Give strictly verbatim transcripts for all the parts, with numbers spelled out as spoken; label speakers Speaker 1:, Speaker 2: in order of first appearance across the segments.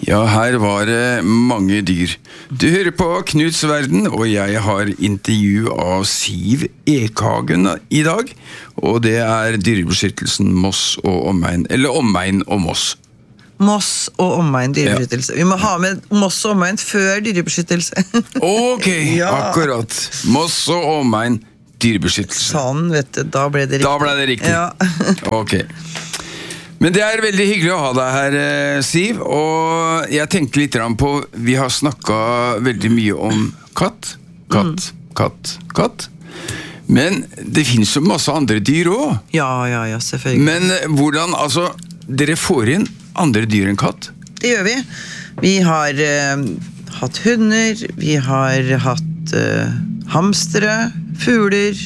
Speaker 1: Ja, her var det mange dyr. Du hører på Knuts Verden, og jeg har intervju av Siv Ekhagen i dag. Og det er Dyrebeskyttelsen Moss og omegn, eller omegn og Moss.
Speaker 2: Moss og omegn dyrebeskyttelse. Ja. Vi må ha med Moss og omegn før dyrebeskyttelse.
Speaker 1: Ok, ja. Akkurat. Moss og omegn dyrebeskyttelse.
Speaker 2: Sånn, vet du, da ble det riktig.
Speaker 1: Da ble det riktig.
Speaker 2: Ja.
Speaker 1: Ok. Men det er veldig hyggelig å ha deg her, Siv, og jeg tenkte litt på, vi har snakket veldig mye om katt, katt, mm. katt, katt, men det finnes jo masse andre dyr også.
Speaker 2: Ja, ja, ja, selvfølgelig.
Speaker 1: Men hvordan, altså, dere får inn andre dyr enn katt?
Speaker 2: Det gjør vi. Vi har uh, hatt hunder, vi har hatt uh, hamstere, fugler,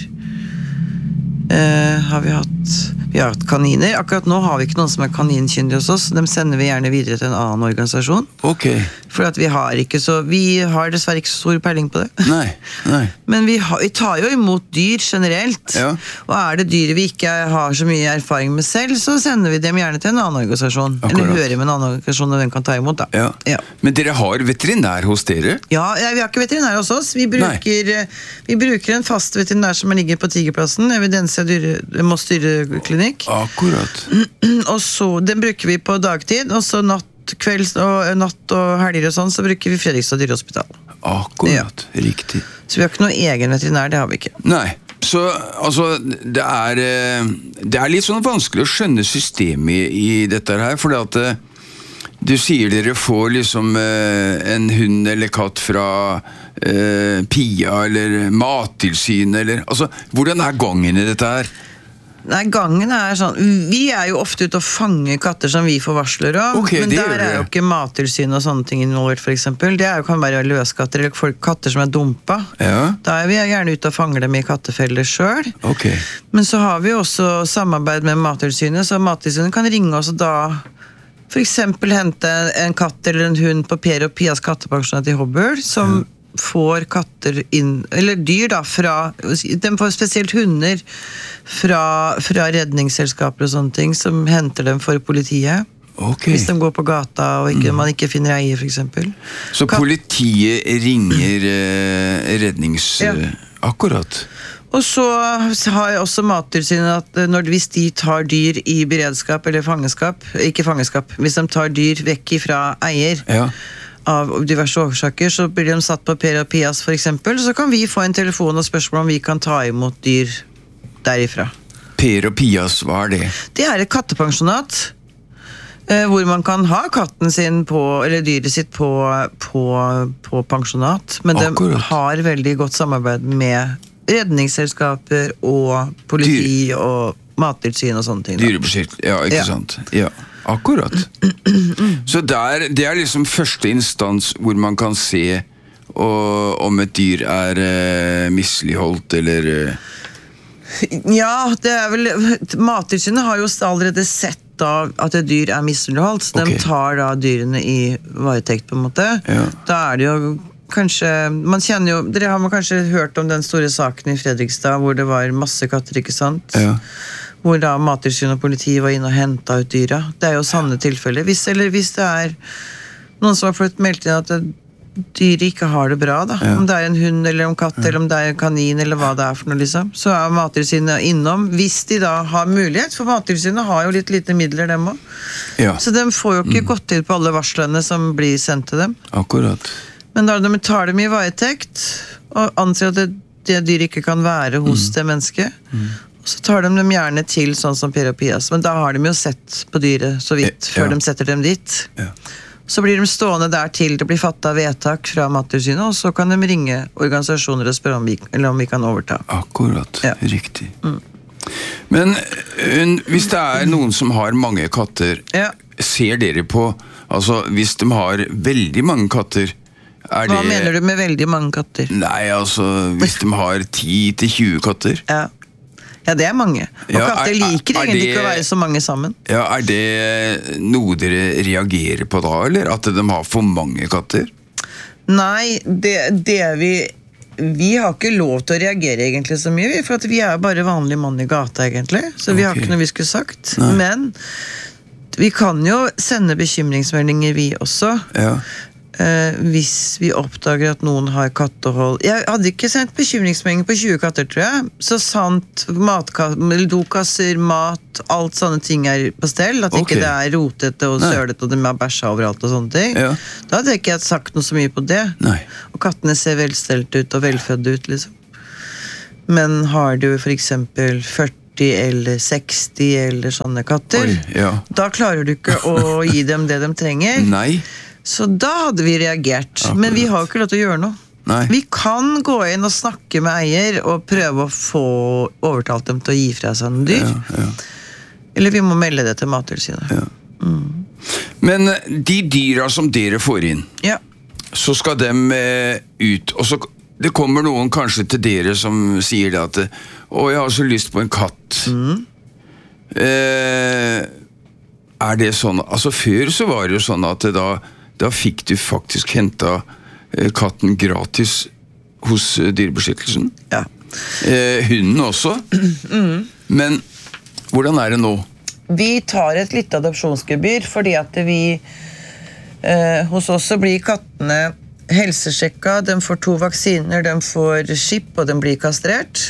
Speaker 2: uh, har vi hatt... Vi har hatt kaniner. Akkurat nå har vi ikke noen som er kaninkyndige hos oss. De sender vi gjerne videre til en annen organisasjon.
Speaker 1: Ok.
Speaker 2: For at vi har ikke så... Vi har dessverre ikke så stor peiling på det.
Speaker 1: Nei, nei.
Speaker 2: Men vi, har, vi tar jo imot dyr generelt.
Speaker 1: Ja.
Speaker 2: Og er det dyr vi ikke har så mye erfaring med selv, så sender vi dem gjerne til en annen organisasjon.
Speaker 1: Akkurat.
Speaker 2: Eller hører med en annen organisasjon når den kan ta imot, da.
Speaker 1: Ja.
Speaker 2: Ja.
Speaker 1: Men dere har veterinær hos dere?
Speaker 2: Ja, vi har ikke veterinær hos oss. Vi bruker, vi bruker en fast veterinær som ligger på Tigerplassen, Evidensia dyre, Moss dyreklinikk.
Speaker 1: Akkurat.
Speaker 2: Og så, den bruker vi på dagtid, og så natt, kvelds og natt og helger og sånn, så bruker vi Fredrikstad dyrehospital.
Speaker 1: Akkurat, ja. Riktig.
Speaker 2: Så vi har ikke noe egen veterinær, det har vi ikke.
Speaker 1: Nei, så altså, det er, det er litt sånn vanskelig å skjønne systemet i dette her, fordi at du sier dere får liksom en hund eller katt fra eh, Pia eller Mattilsyn, eller, altså, hvordan er gangen i dette her?
Speaker 2: Nei, gangen er sånn, vi er jo ofte ute og fanger katter som vi får varsler om,
Speaker 1: okay,
Speaker 2: men der er jo ikke Mattilsyn og sånne ting involvert for eksempel. Det er jo, kan være løskatter eller folk, katter som er dumpa.
Speaker 1: Ja.
Speaker 2: Da er vi gjerne ute og fanger dem i kattefeller selv.
Speaker 1: Okay.
Speaker 2: Men så har vi også samarbeid med Mattilsynet, så Mattilsynet kan ringe oss og da for eksempel hente en katt eller en hund på Per og Pias kattepensjonat i Hobøl, som ja. får katter inn, eller dyr da, fra, de får spesielt hunder fra, fra redningsselskaper og sånne ting, som henter dem for politiet.
Speaker 1: Okay.
Speaker 2: Hvis de går på gata og ikke, mm. man ikke finner eier, for eksempel.
Speaker 1: Så Kat- politiet ringer eh, rednings... Ja. Akkurat.
Speaker 2: Og så har jeg også Mattilsynet at når, hvis de tar dyr i beredskap eller fangenskap, ikke fangenskap, hvis de tar dyr vekk fra eier, ja. av diverse årsaker, så blir de satt på Per og Pias for eksempel, så kan vi få en telefon og spørsmål om vi kan ta imot dyr derifra.
Speaker 1: Per og Pias, hva er det?
Speaker 2: Det er et kattepensjonat, eh, hvor man kan ha katten sin på, eller dyret sitt på, på, på pensjonat, men Akkurat. De har veldig godt samarbeid med redningsselskaper og politi Dyr. Og Mattilsyn og sånne ting.
Speaker 1: Dyrebeskyttelse, ja, ikke ja. Sant? Ja. Akkurat. Så der, det er liksom første instans hvor man kan se og, om et dyr er eh, misligholdt eller eh.
Speaker 2: Ja, det er vel Mattilsynet har jo allerede sett da at et dyr er misligholdt, så okay. de tar da dyrene i varetekt på en måte. Ja. Da er det jo kanskje, man kjenner jo, dere har man kanskje hørt om den store saken i Fredrikstad hvor det var masse katter, ikke sant? Ja. Hvor da Mattilsynet og politiet var inne og hentet ut dyra. Det er jo sanne tilfeller. Hvis, eller hvis det er noen som har fått meldt inn at dyret ikke har det bra, da. Ja. Om det er en hund eller en katt, ja. Eller om det er en kanin, eller hva det er for noe, liksom. Så er Mattilsynet innom, hvis de da har mulighet, for Mattilsynet har jo litt lite midler, dem også. Ja. Så de får jo ikke mm. gått til på alle varslene som blir sendt til dem.
Speaker 1: Akkurat.
Speaker 2: Men da de tar dem i varetekt, og anser at det, det dyret ikke kan være hos mm. det mennesket, mm. så tar de dem gjerne til sånn som Per og Pias, men da har de jo sett på dyret så vidt, ja. Før de setter dem dit. Ja. Så blir de stående der til det blir fattet vedtak fra Mattilsynet, og så kan de ringe organisasjoner og spørre om vi, eller om vi kan overta.
Speaker 1: Akkurat, ja. Riktig. Mm. Men uh, hvis det er noen som har mange katter, ja. Ser dere på, altså hvis de har veldig mange katter, er
Speaker 2: Hva
Speaker 1: det...
Speaker 2: mener du med veldig mange katter?
Speaker 1: Nei, altså hvis de har ti til tjue katter.
Speaker 2: Ja. Ja, det er mange. Og ja, katter liker er, er egentlig det, ikke å være så mange sammen.
Speaker 1: Ja, er det noe dere reagerer på da, eller? At de har for mange katter?
Speaker 2: Nei, det, det vi... Vi har ikke lov til å reagere egentlig så mye, for at vi er bare vanlig mann i gata egentlig. Så vi okay. har ikke noe vi skulle sagt. Nei. Men Vi kan jo sende bekymringsmeldinger vi også.
Speaker 1: Ja.
Speaker 2: Eh, hvis vi oppdager at noen har kattehold. Jeg hadde ikke sendt bekymringsmeldinger på tjue katter, tror jeg. Så sant dokasser, mat, alt sånne ting er på stell. At
Speaker 1: Ok.
Speaker 2: ikke det er rotete og
Speaker 1: Nei.
Speaker 2: sølete og det med bæsja overalt og sånne ting.
Speaker 1: Ja.
Speaker 2: Da hadde jeg ikke sagt noe så mye på det.
Speaker 1: Nei.
Speaker 2: Og kattene ser velstelt ut og velfødde ut, liksom. Men har du for eksempel førti eller seksti eller sånne katter,
Speaker 1: Oi, ja.
Speaker 2: da klarer du ikke å gi dem det de trenger.
Speaker 1: Nei.
Speaker 2: Så da hadde vi reagert.
Speaker 1: Akkurat.
Speaker 2: Men vi har jo ikke lov til å gjøre noe.
Speaker 1: Nei.
Speaker 2: Vi kan gå inn og snakke med eier og prøve å få overtalt dem til å gi fra seg en dyr.
Speaker 1: Ja, ja.
Speaker 2: Eller vi må melde det til Mattilsynet.
Speaker 1: Ja. Men de dyra som dere får inn,
Speaker 2: Ja.
Speaker 1: så skal dem eh, ut, og så det kommer noen kanskje til dere som sier det at å, jeg har så lyst på en katt.
Speaker 2: Mm.
Speaker 1: Eh, er det sånn, altså før så var det jo sånn at da, da fikk du faktisk hentet eh, katten gratis hos eh, dyrebeskyttelsen.
Speaker 2: Ja.
Speaker 1: Eh, hunden også.
Speaker 2: Mm.
Speaker 1: Men hvordan er det nå?
Speaker 2: Vi tar et litt adopsjonsgebyr, fordi at vi eh, hos oss så blir kattene helsesjekka, de får to vaksiner, de får skip, og de blir kastrert.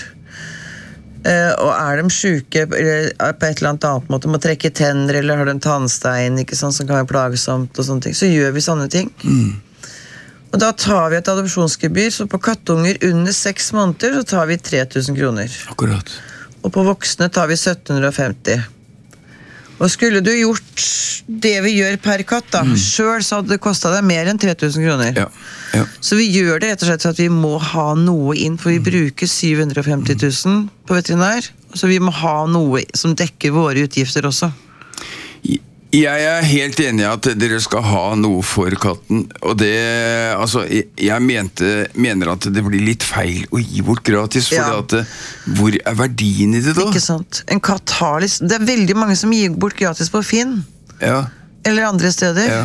Speaker 2: Eh, og er de syke eller er på et eller annet annet måte, må trekke tenner, eller har de tannstein, ikke sant, som kan være plagsomt, og sånne ting, så gjør vi sånne ting.
Speaker 1: Mm.
Speaker 2: Og da tar vi et adopsjonsgebyr, så på kattunger under seks måneder, så tar vi tre tusen kroner.
Speaker 1: Akkurat.
Speaker 2: Og på voksne tar vi sytten femti. Og skulle du gjort det vi gjør per katt da, mm. selv så hadde det kostet deg mer enn tre tusen kroner.
Speaker 1: Ja, ja.
Speaker 2: Så vi gjør det rett og slett for at vi må ha noe inn, for vi bruker syv hundre femti tusen på veterinær, så vi må ha noe som dekker våre utgifter også.
Speaker 1: Jeg er helt enig i at dere skal ha noe for katten, og det, altså, jeg mente, mener at det blir litt feil å gi bort gratis, for
Speaker 2: Ja.
Speaker 1: at, hvor er verdien i det da?
Speaker 2: Ikke sant? En katt har liksom, det er veldig mange som gir bort gratis på Finn,
Speaker 1: Ja,
Speaker 2: eller andre steder.
Speaker 1: ja,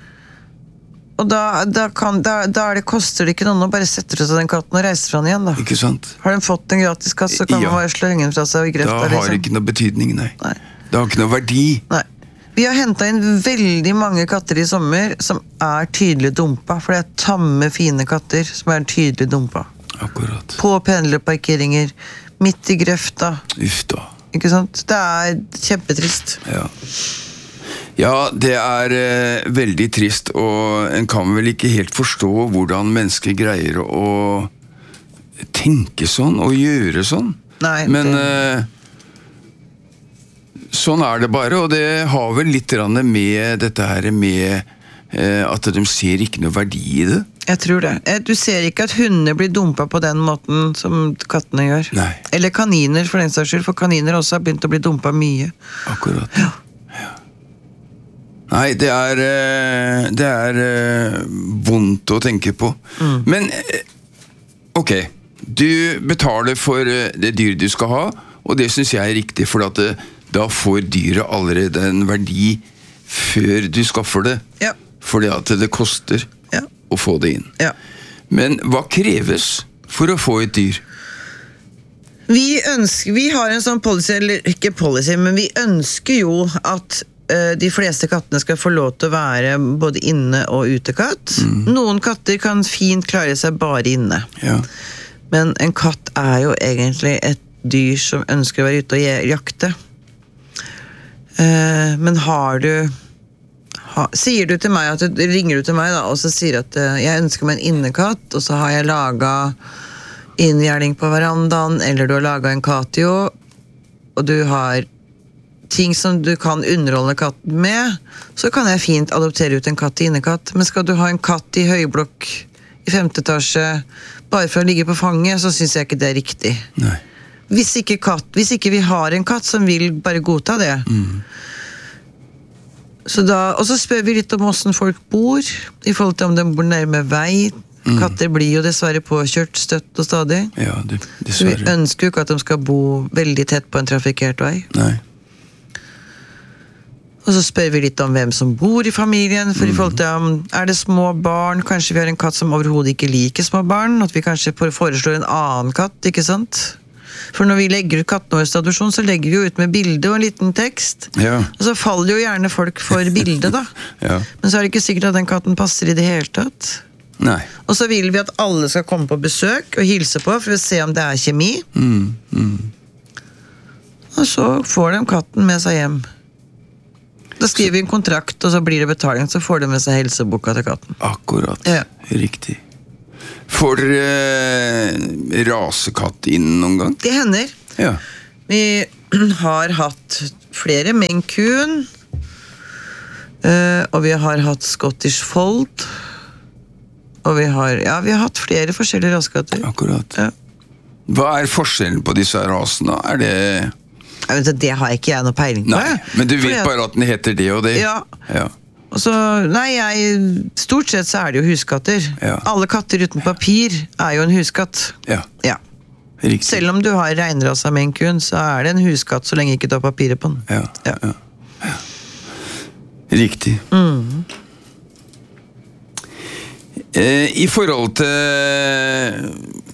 Speaker 2: Og da, da, kan, da, da er det, koster det ikke noen å bare sette ut av den katten og reise fra den igjen da.
Speaker 1: ikke sant?
Speaker 2: Har den fått en gratis katt, så kan
Speaker 1: Ja.
Speaker 2: man bare slå ingen fra seg i
Speaker 1: Da
Speaker 2: grøfta,
Speaker 1: har det
Speaker 2: liksom.
Speaker 1: ikke noe betydning, nei.
Speaker 2: Nei.
Speaker 1: Det har ikke noe verdi.
Speaker 2: Nei. Vi har hentet inn veldig mange katter i sommer som er tydelig dumpa, for det er tamme, fine katter som er tydelig dumpa.
Speaker 1: Akkurat.
Speaker 2: På pendlerparkeringer, midt i grøfta,
Speaker 1: Uff da.
Speaker 2: ikke sant? Det er kjempetrist.
Speaker 1: Ja. Ja, det er eh, veldig trist, og en kan vel ikke helt forstå hvordan mennesker greier å tenke sånn og gjøre sånn.
Speaker 2: Nei,
Speaker 1: Men
Speaker 2: det-
Speaker 1: eh, sånn er det bare, og det har vel litt grann med dette her med eh, at de ser ikke noe verdi i det.
Speaker 2: Jeg tror det. Eh, Du ser ikke at hundene blir dumpa på den måten som kattene gjør.
Speaker 1: Nei.
Speaker 2: Eller kaniner, for den saks skyld, for kaniner også har begynt å bli dumpa mye.
Speaker 1: Akkurat. Ja. Nei, det er, eh, det er eh, vondt å tenke på.
Speaker 2: Mm.
Speaker 1: Men, eh, ok, du betaler for eh, det dyr du skal ha, og det synes jeg er riktig, for at det, da får dyret allerede en verdi før du skaffer det.
Speaker 2: Ja.
Speaker 1: Fordi at det koster
Speaker 2: Ja.
Speaker 1: å få det inn.
Speaker 2: Ja.
Speaker 1: Men hva kreves for å få et dyr?
Speaker 2: Vi ønsker, vi har en sånn policy, eller ikke policy, men vi ønsker jo at eh, de fleste kattene skal få lov til å være både inne- og utekatt. Noen katter kan fint klare seg bare inne.
Speaker 1: Ja.
Speaker 2: Men en katt er jo egentlig et dyr som ønsker å være ute og je- jakte. Eh, men har du ha, sier du til meg at du ringer du til meg da, og så sier at eh, jeg ønsker meg en innekatt, og så har jeg laget inngjerding på verandaen, eller du har laget en katio, og du har ting som du kan underholde katten med, så kan jeg fint adoptere ut en katt til innekatt. Men skal du ha en katt i høyblokk i femte etasje bare for å ligge på fanget, så synes jeg ikke det er riktig.
Speaker 1: Nei.
Speaker 2: Hvis ikke, katt, hvis ikke vi har en katt som vil bare godta det.
Speaker 1: Mm.
Speaker 2: Så da, og så spør vi litt om hvordan folk bor, i forhold til om de bor nærme vei.
Speaker 1: Mm.
Speaker 2: Katter blir jo dessverre påkjørt støtt og stadig.
Speaker 1: Ja, du,
Speaker 2: Så vi
Speaker 1: dessverre.
Speaker 2: ønsker jo ikke at de skal bo veldig tett på en trafikert vei.
Speaker 1: Nei.
Speaker 2: Og så spør vi litt om hvem som bor i familien, for i forhold til om er det små barn, kanskje vi har en katt som overhodet ikke liker små barn, at vi kanskje foreslår en annen katt, ikke sant? For når vi legger ut katten vår i adopsjon, så legger vi jo ut med bilde og en liten tekst.
Speaker 1: Ja.
Speaker 2: Og så faller jo gjerne folk for bildet da.
Speaker 1: Ja.
Speaker 2: Men så er det ikke sikkert at den katten passer i det hele tatt.
Speaker 1: Nei.
Speaker 2: Og så vil vi at alle skal komme på besøk og hilse på, for å se om det er kjemi.
Speaker 1: Mm, mm.
Speaker 2: Og så får de katten med seg hjem. Da skriver vi en kontrakt, og så blir det betaling, så får de med seg helseboka til katten.
Speaker 1: Akkurat,
Speaker 2: ja.
Speaker 1: Riktig. Får dere eh, rasekatt inn noen gang?
Speaker 2: Det hender.
Speaker 1: Ja.
Speaker 2: Vi har hatt flere Maine Coon, uh, og vi har hatt Scottish Fold, og vi har, ja, vi har hatt flere forskjellige rasekatter.
Speaker 1: Akkurat.
Speaker 2: Ja.
Speaker 1: Hva er forskjellen på disse rasene? Er det...
Speaker 2: Jeg vet, det har ikke jeg noe peiling på.
Speaker 1: Nei, men du vet bare at den heter det og det?
Speaker 2: Ja.
Speaker 1: Ja.
Speaker 2: Og så, nei, jeg, stort sett så er det jo huskatter.
Speaker 1: Ja.
Speaker 2: Alle katter uten papir er jo en huskatt.
Speaker 1: Ja.
Speaker 2: Ja.
Speaker 1: Riktig.
Speaker 2: Selv om du har reinrasa Maine Coon, så er det en huskatt så lenge ikke du har papiret på den.
Speaker 1: Ja.
Speaker 2: Ja.
Speaker 1: Ja. Ja. Riktig.
Speaker 2: Mm.
Speaker 1: Eh, I forhold til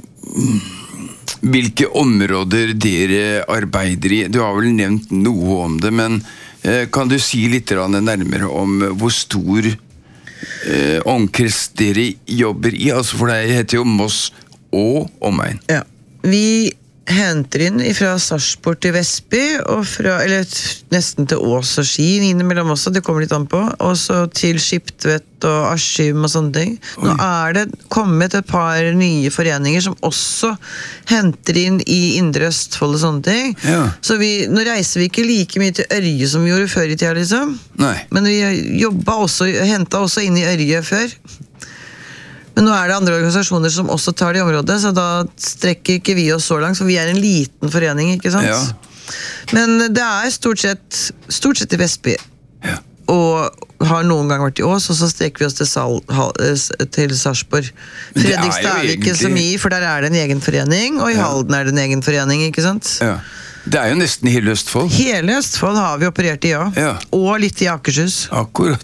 Speaker 1: hvilke områder dere arbeider i, du har vel nevnt noe om det, men eh, kan du si litt nærmere om hvor stor eh, omkrets dere jobber i? Altså for det heter jo Moss og omegn.
Speaker 2: Ja. Vi henter inn fra Sarpsborg til Vestby, og fra, eller nesten til Ås og Ski, innimellom også, det kommer litt an på, og så til Skiptvet og Askim og sånne ting. Nå er det kommet et par nye foreninger som også henter inn i Indre Østfold og sånne ting.
Speaker 1: Ja.
Speaker 2: Så vi, nå reiser vi ikke like mye til Ørje som vi gjorde før i tida, liksom.
Speaker 1: Nei.
Speaker 2: Men vi jobbet også, hentet også inn i Ørje før. Men nå er det andre organisasjoner som også tar det i området, så da strekker ikke vi oss så langt, for vi er en liten forening, ikke sant?
Speaker 1: Ja.
Speaker 2: Men det er stort sett, stort sett i Vestby,
Speaker 1: Ja.
Speaker 2: og har noen gang vært i Ås, og så strekker vi oss til, Sal, til Sarpsborg.
Speaker 1: Men det er jo
Speaker 2: Fredrikstad er det ikke så
Speaker 1: egentlig-
Speaker 2: mye, for der er det en egen forening, og i
Speaker 1: Ja.
Speaker 2: Halden er det en egen forening, ikke sant?
Speaker 1: Ja. Det er jo nesten hele Østfold.
Speaker 2: Hele Østfold har vi operert i, ja.
Speaker 1: Ja.
Speaker 2: Og litt i Akershus.
Speaker 1: Akkurat.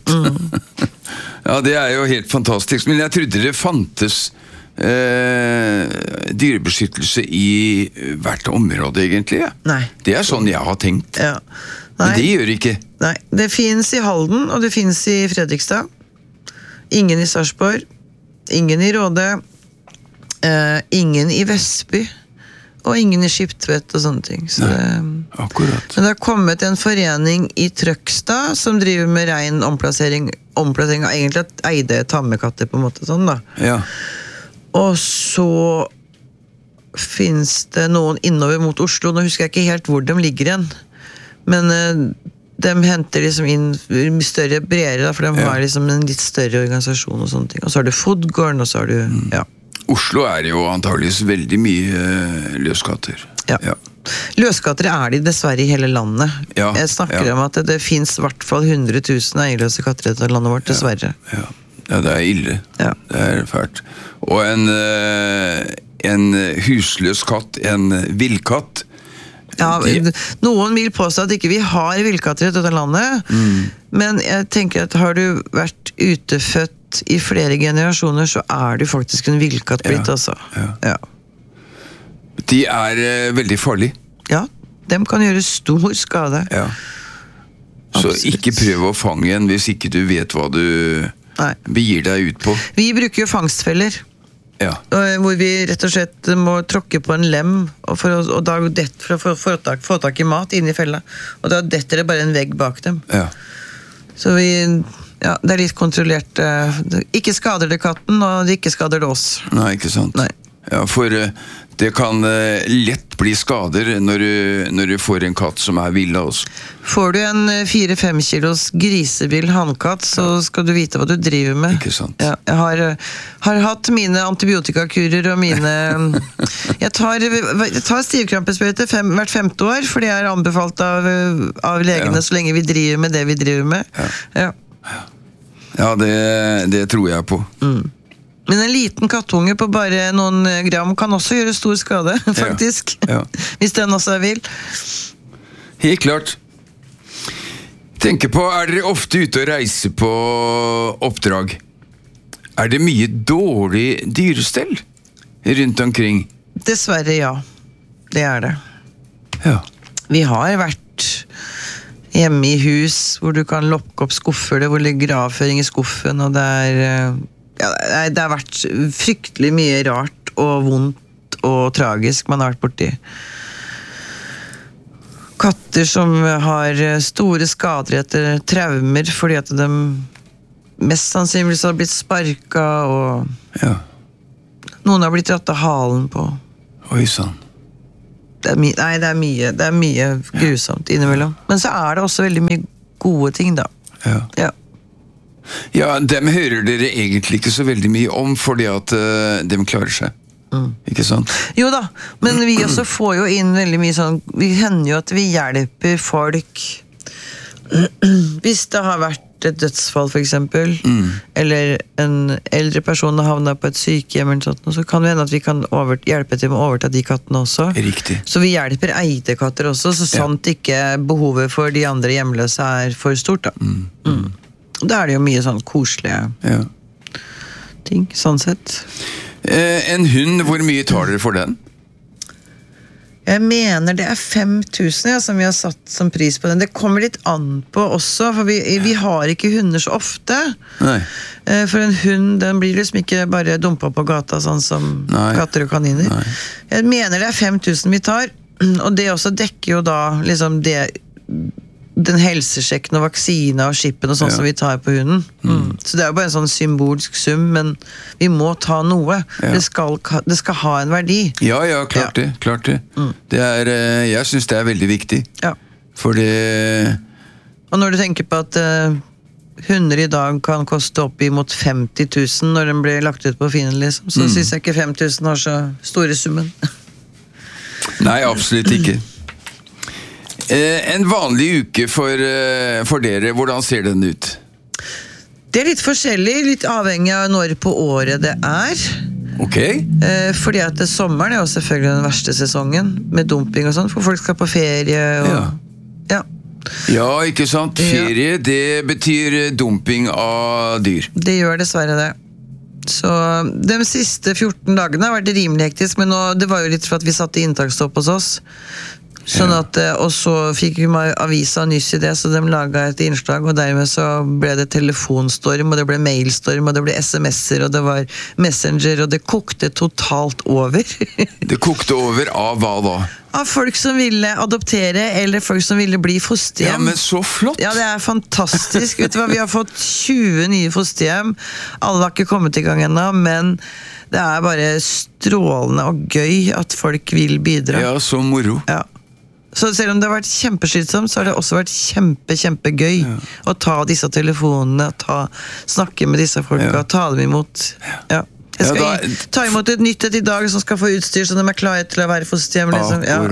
Speaker 1: Ja, det er jo helt fantastisk. Men jeg trodde det fantes eh, dyrebeskyttelse i hvert område, egentlig. Ja.
Speaker 2: Nei.
Speaker 1: Det er sånn jeg har tenkt.
Speaker 2: Ja.
Speaker 1: Men
Speaker 2: Nei.
Speaker 1: det gjør det ikke.
Speaker 2: Nei, det finnes i Halden, og det finnes i Fredrikstad. Ingen i Sarpsborg, ingen i Råde, eh, ingen i Vestby, og ingen i Skiptvet og sånne ting. Så det,
Speaker 1: Akkurat.
Speaker 2: men det har kommet en forening i Trøgstad som driver med rein omplassering, omplassering av egentlig eide tammekatter på en måte sånn da.
Speaker 1: Ja.
Speaker 2: Og så finnes det noen innover mot Oslo, nå husker jeg ikke helt hvor de ligger igjen, men eh, de henter liksom inn større bredere, da, for de
Speaker 1: Ja.
Speaker 2: har liksom en litt større organisasjon og sånne ting. Og så har du Fodgården, og så har du, ja.
Speaker 1: Oslo er jo antageligvis veldig mye eh, løskatter.
Speaker 2: Ja.
Speaker 1: Ja.
Speaker 2: Løskatter er de dessverre i hele landet.
Speaker 1: Ja,
Speaker 2: Jeg snakker
Speaker 1: ja.
Speaker 2: om at det, det finnes i hvert fall hundre tusen eierløse katter i dette landet vårt, dessverre.
Speaker 1: Ja. Ja, det er ille.
Speaker 2: Ja.
Speaker 1: Det er fælt. Og en, eh, en husløs katt, en villkatt,
Speaker 2: Ja,
Speaker 1: det-
Speaker 2: noen vil påstå at ikke vi har villkatter i dette landet,
Speaker 1: Mm.
Speaker 2: men jeg tenker at har du vært utefødt i flere generasjoner, så er du faktisk en villkatt blitt,
Speaker 1: Ja,
Speaker 2: altså.
Speaker 1: ja.
Speaker 2: Ja.
Speaker 1: de er eh, veldig farlige.
Speaker 2: Ja, dem kan gjøre stor skade.
Speaker 1: Ja. Så
Speaker 2: Absolutt.
Speaker 1: ikke prøv å fange en hvis ikke du vet hva du
Speaker 2: Nei.
Speaker 1: begir deg ut på.
Speaker 2: Vi bruker jo fangstfeller,
Speaker 1: Ja.
Speaker 2: og- hvor vi rett og slett må tråkke på en lem, og, for å, og da det, for å få, få, tak, få tak i mat inni fella. Og da detter det bare en vegg bak dem.
Speaker 1: Ja.
Speaker 2: Så vi, ja, det er litt kontrollert. eh, det- Ikke skader det katten, og det ikke skader det oss.
Speaker 1: Nei, ikke sant?
Speaker 2: Nei.
Speaker 1: Ja, for eh, det kan eh, lett bli skader når du, når du får en katt som er vill av oss.
Speaker 2: Får du en fire-fem kilos grisevill hannkatt, så skal du vite hva du driver med.
Speaker 1: Ikke sant?
Speaker 2: Ja, jeg har, eh, har hatt mine antibiotikakurer og mine Jeg tar, jeg tar stivkrampesprøyte fem, hvert femte år, for det er anbefalt av, av legene
Speaker 1: Ja.
Speaker 2: så lenge vi driver med det vi driver med. Ja.
Speaker 1: Ja, det, det tror jeg på.
Speaker 2: Men en liten kattunge på bare noen gram kan også gjøre stor skade, faktisk.
Speaker 1: Ja.
Speaker 2: Hvis den også er vill.
Speaker 1: Helt klart. Tenker på, er dere ofte ute og reiser på oppdrag? Er det mye dårlig dyrestell rundt omkring?
Speaker 2: Dessverre, ja. det er det.
Speaker 1: Ja.
Speaker 2: Vi har vært hjemme i hus hvor du kan lokke opp skuffer, hvor det ligger avføring i skuffen, og det er, ja, det har vært fryktelig mye rart og vondt og tragisk man har vært borti. Katter som har store skader etter traumer fordi at de mest sannsynligvis har blitt sparket, og
Speaker 1: ja.
Speaker 2: Noen har blitt dratt av halen på.
Speaker 1: Oi, sann.
Speaker 2: Det er, my- nei, det er mye, det er mye grusomt innimellom. Men så er det også veldig mye gode ting, da.
Speaker 1: Ja.
Speaker 2: Ja.
Speaker 1: Ja, dem hører dere egentlig ikke så veldig mye om, fordi at uh, dem klarer seg. Mm. Ikke sant?
Speaker 2: Jo da, men vi også får jo inn veldig mye sånn, vi hender jo at vi hjelper folk hvis det har vært et dødsfall for eksempel, mm. eller en eldre person har havnet på et sykehjem eller sånt, så kan det hende at vi kan over, hjelpe til med å overta de kattene også.
Speaker 1: Riktig.
Speaker 2: Så vi hjelper eidekatter også, så sant ja. Ikke behovet for de andre hjemløse er for stort da. Mm. Mm. Da er det jo mye sånn koselige
Speaker 1: ja.
Speaker 2: ting, sånn sett.
Speaker 1: Eh, en hund, hvor mye tar dere for den?
Speaker 2: Jeg mener det er fem tusen ja, som vi har satt som pris på den. Det kommer litt an på også, for vi, vi har ikke hunder så ofte.
Speaker 1: Nei.
Speaker 2: Eh, for en hund, den blir liksom ikke bare dumpet på gata sånn som Nei. Katter og kaniner. Nei. Jeg mener det er fem tusen vi tar, og det også dekker jo da liksom det den helsesjekken og vaksine og skippen og sånn ja. Som vi tar på hunden. Mm. Så det er jo bare en sånn symbolsk sum, men vi må ta noe. Ja. Det, skal, det skal ha en verdi.
Speaker 1: Ja, ja, klart ja. Det. Klart det. Mm. Det er, jeg synes det er veldig viktig.
Speaker 2: Ja.
Speaker 1: For det...
Speaker 2: Og når du tenker på at uh, hunder i dag kan koste opp imot femti tusen når de blir lagt ut på Finn, liksom, så mm. synes jeg ikke fem tusen har så store summen.
Speaker 1: Nei, absolutt ikke. Eh, en vanlig uke for, uh, for dere, hvordan ser den ut?
Speaker 2: Det er litt forskjellig, litt avhengig av når på året det er.
Speaker 1: Ok.
Speaker 2: Eh, fordi at det, sommeren er jo selvfølgelig den verste sesongen, med dumping og sånn, for folk skal på ferie og...
Speaker 1: Ja.
Speaker 2: Ja.
Speaker 1: Ja, ikke sant? Ferie, ja. Det betyr dumping av dyr.
Speaker 2: Det gjør dessverre det. Så de siste fjorten dagene har vært rimelig hektisk, men nå, det var jo litt for at vi satte inntaksstopp hos oss. Sånn at, og så fikk vi avisa nyss i det, så de laget et innslag, og dermed så ble det telefonstorm, og det ble mailstorm, og det ble sms'er, og det var messenger, og det kokte totalt over.
Speaker 1: Det kokte over av hva da?
Speaker 2: Av folk som ville adoptere, eller folk som ville bli fosterhjem.
Speaker 1: Ja, men så flott!
Speaker 2: Ja, det er fantastisk. Vet du hva, vi har fått tjue nye fosterhjem. Alle har ikke kommet i gang ennå, men det er bare strålende og gøy at folk vil bidra.
Speaker 1: Ja, så moro.
Speaker 2: Ja. Så selv om det har vært kjempeskyldsomt, så har det også vært kjempe, kjempegøy ja. Å ta disse telefonene, ta, snakke med disse folka, ja. Ta dem imot. Ja. Jeg skal ja, da, ta imot et nytt et i dag som skal få utstyr, så de er klare til å være fosterhjem. Liksom. Ja.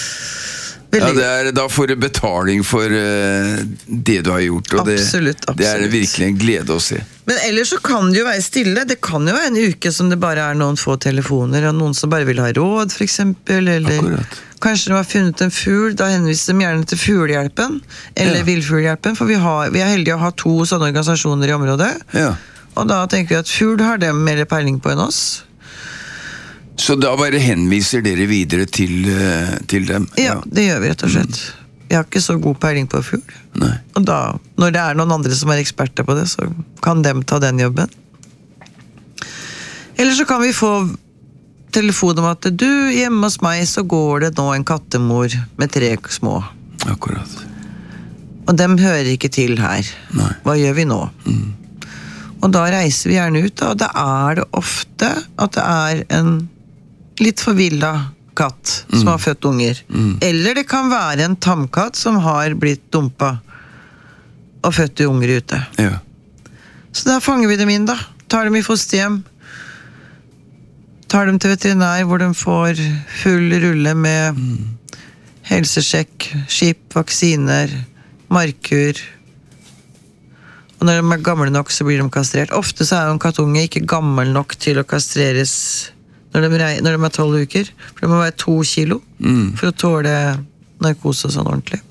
Speaker 1: Ja, det er, da får du betaling for uh, det du har gjort, og
Speaker 2: absolutt,
Speaker 1: det, det er virkelig en glede å se.
Speaker 2: Men ellers så kan det jo være stille. Det kan jo være en uke som det bare er noen få telefoner, og noen som bare vil ha råd, for eksempel, eller akkurat. Kanskje de har funnet en fugl, da henviser de gjerne til fuglehjelpen, eller ja. Villfuglhjelpen, for vi, har, vi er heldige å ha to sånne organisasjoner i området,
Speaker 1: ja.
Speaker 2: Og da tenker vi at fugl har dem mer peiling på enn oss.
Speaker 1: Så da bare henviser dere videre til, uh, til dem?
Speaker 2: Ja, det gjør vi rett og slett. Mm. Vi har ikke så god peiling på fugl.
Speaker 1: Nei.
Speaker 2: Og da, når det er noen andre som er eksperter på det, så kan dem ta den jobben. Eller så kan vi få telefon om at du, hjemme hos meg så går det nå en kattemor med tre små.
Speaker 1: Akkurat.
Speaker 2: Og dem hører ikke til her.
Speaker 1: Nei.
Speaker 2: Hva gjør vi nå?
Speaker 1: Mm.
Speaker 2: Og da reiser vi gjerne ut, og da er det ofte at det er en litt forvillet katt mm. som har født unger. Mm. Eller det kan være en tamkatt som har blitt dumpet og født unger ute.
Speaker 1: Ja.
Speaker 2: Så da fanger vi dem inn da. Tar dem i fosterhjem. Tar dem til veterinær hvor de får full rulle med mm. helsesjekk, skip, vaksiner, markur. Og når de er gamle nok, så blir de kastrert. Ofte så er jo en kattunge ikke gammel nok til å kastreres når de, når de er tolv uker. For det må være to kilo mm. for å tåle narkose og sånn ordentlig.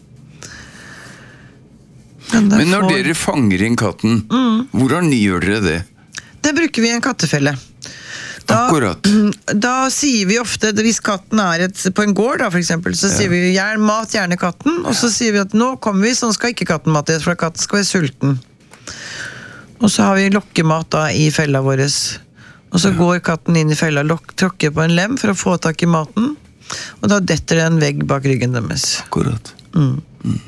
Speaker 2: Men,
Speaker 1: Men når får... dere fanger inn katten, mm. hvordan gjør dere det?
Speaker 2: Det bruker vi i en kattefelle. Da,
Speaker 1: Akkurat.
Speaker 2: Da sier vi ofte, hvis katten er et, på en gård da, for eksempel, så ja. sier vi gjerne, mat gjerne katten, og så ja. sier vi at nå kommer vi, sånn skal ikke katten mates, for katten skal være sulten. Og så har vi lokkemat da i fella våres. Og så ja. går katten inn i fella, lok, tråkker på en lem for å få tak i maten, og da detter det en vegg bak ryggen deres.
Speaker 1: Akkurat.
Speaker 2: Mm.
Speaker 1: Mm.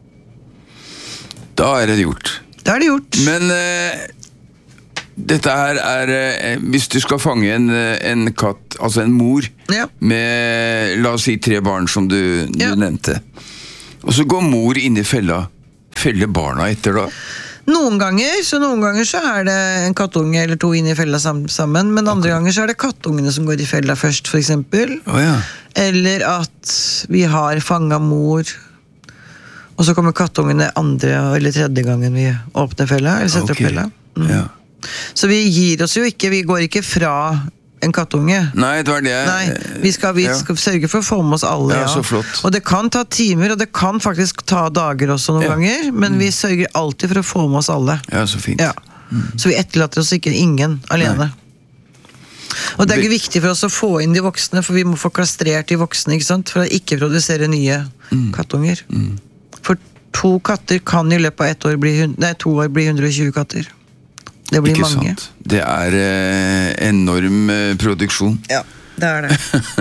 Speaker 1: Da er det gjort.
Speaker 2: Da er det gjort.
Speaker 1: Men eh, dette her er eh, hvis du skal fange en, en katt, altså en mor, ja. med, la oss si, tre barn som du, du ja. nevnte. Og så går mor inn i fella, feller barna etter da?
Speaker 2: Noen ganger, så noen ganger så er det en kattunge eller to inn i fella sammen, men andre okay. ganger så er det kattungene som går i fella først, for eksempel.
Speaker 1: Oh, ja. Eller
Speaker 2: at vi har fanget mor, og så kommer kattungene andre eller tredje gangen vi åpner fella, eller setter okay. opp fella. Mm.
Speaker 1: Ja.
Speaker 2: Så vi gir oss jo ikke, vi går ikke fra en kattunge.
Speaker 1: Nei, det var det.
Speaker 2: Nei, vi skal, vi ja. skal sørge for å få med oss alle.
Speaker 1: Ja,
Speaker 2: ja.
Speaker 1: så flott.
Speaker 2: Og det kan ta timer, og det kan faktisk ta dager også noen ja. ganger, men mm. vi sørger alltid for å få med oss alle.
Speaker 1: Ja, så fint.
Speaker 2: Ja. Mm. Så vi etterlater oss ikke ingen alene. Nei. Og det er ikke viktig for oss å få inn de voksne, for vi må få kastrert de voksne, ikke sant? For å ikke produsere nye mm. kattunger. Mm. For to katter kan i løpet av ett år bli, nei, to år bli hundre og tjue katter. Det blir
Speaker 1: ikke
Speaker 2: mange.
Speaker 1: Sant. Det er eh, enorm eh, produksjon.
Speaker 2: Ja, det er det.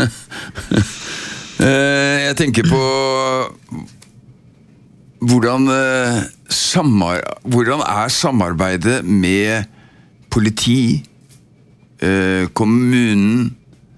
Speaker 1: eh, jeg tenker på hvordan, eh, samar, hvordan er samarbeidet med politi, eh, kommunen?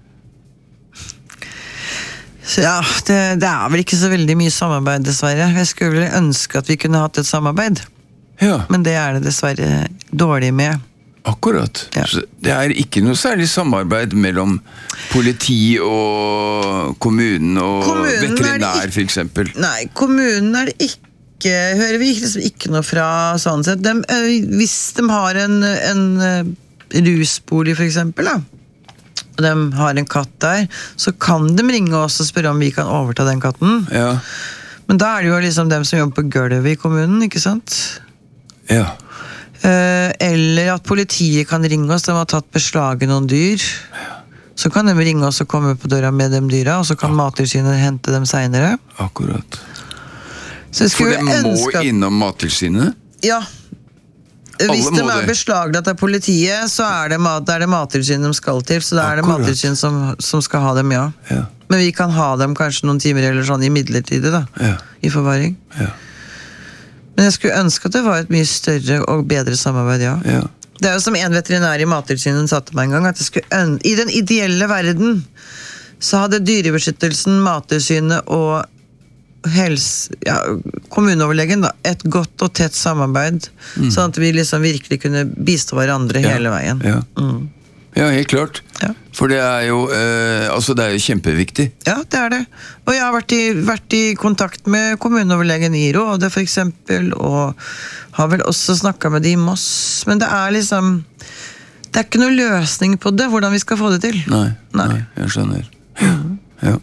Speaker 2: Ja, det, det er vel ikke så veldig mye samarbeid, dessverre. Jeg skulle vel ønske at vi kunne hatt et samarbeid.
Speaker 1: Ja.
Speaker 2: Men det er det dessverre dårlig med.
Speaker 1: Akkurat. Ja. Så det er ikke noe særlig samarbeid mellom politi og kommunen og kommunen veterinær, for eksempel.
Speaker 2: Nei, kommunen er det ikke, hører vi liksom ikke noe fra sånn sett. De, hvis de har en, en rusbolig, for eksempel, da, og de har en katt der, så kan de ringe oss og spørre om vi kan overta den katten.
Speaker 1: Ja.
Speaker 2: Men da er det jo liksom dem som jobber på gulvet i kommunen, ikke sant?
Speaker 1: Ja.
Speaker 2: Eh, eller at politiet kan ringe oss, de har tatt beslag i noen dyr. Ja. Så kan de ringe oss og komme på døra med de dyra, og så kan ja. Mattilsynet hente dem senere.
Speaker 1: Akkurat.
Speaker 2: Så
Speaker 1: For de må
Speaker 2: at...
Speaker 1: innom Mattilsynet?
Speaker 2: Ja. Hvis de er beslaglagt av politiet, så er det, mat, er det Mattilsynet de skal til, så da er det Mattilsynet som, som skal ha dem, ja.
Speaker 1: ja.
Speaker 2: Men vi kan ha dem kanskje noen timer eller sånn i midlertidig da,
Speaker 1: ja.
Speaker 2: i forvaring.
Speaker 1: Ja.
Speaker 2: Men jeg skulle ønske at det var et mye større og bedre samarbeid, ja.
Speaker 1: ja.
Speaker 2: Det er jo som en veterinær i Mattilsynet satte meg en gang, at det skulle øn- i den ideelle verden så hadde Dyrebeskyttelsen, Mattilsynet og helse, ja, kommuneoverlegen da, et godt og tett samarbeid, mm. sånn at vi liksom virkelig kunne bistå hverandre
Speaker 1: ja.
Speaker 2: hele veien.
Speaker 1: Ja.
Speaker 2: Mm.
Speaker 1: ja, helt klart.
Speaker 2: Ja.
Speaker 1: For det er jo eh, altså det er jo kjempeviktig.
Speaker 2: Ja, det er det. Og jeg har vært i, vært i kontakt med kommuneoverlegen i Råde, for eksempel, og har vel også snakket med de i Moss, men det er liksom det er ikke noe løsning på det, hvordan vi skal få det til.
Speaker 1: Nei, nei. nei jeg skjønner. Ja, ja.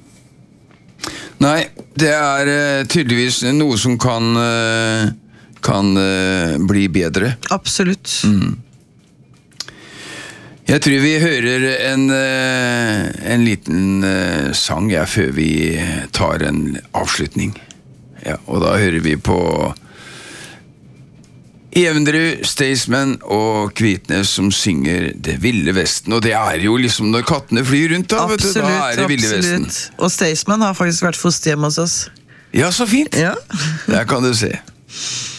Speaker 1: Nei, det er uh, tydeligvis noe som kan, uh, kan uh, bli bedre.
Speaker 2: Absolutt.
Speaker 1: Mm. Jeg tror vi hører en, uh, en liten uh, sang ja, før vi tar en avslutning. Ja, og da hører vi på Evenrud, Staysman og Kvitnes som synger Det Ville Vesten, og det er jo liksom når kattene flyr rundt da,
Speaker 2: absolutt,
Speaker 1: vet du, da er det Ville Vesten.
Speaker 2: Og Staysman har faktisk vært fosterhjem hos oss.
Speaker 1: Ja, så fint.
Speaker 2: Ja.
Speaker 1: Der kan du se.